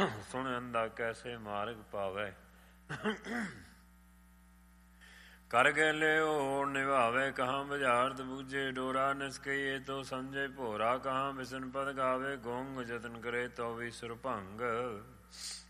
ਸੁਣ ਅੰਦਾ ਕੈਸੇ ਮਾਰਗ ਪਾਵੇ। ਕਰ ਗਏ ਉਹ ਨਿਭਾਵੇ ਕਹਾਂ ਬੁਝਾਰਤ ਬੂਝੇ ਡੋਰਾ ਨਿਸਕਈਏ ਤੋ ਸਮਝੇ ਭੋਰਾ ਕਹਾਂ ਬਿਸਨ ਪਦ ਗਾਵੇ ਗੋਂਗ ਜਤਨ ਕਰੇ ਤੋ ਵੀ ਸੁਰਭੰਗ।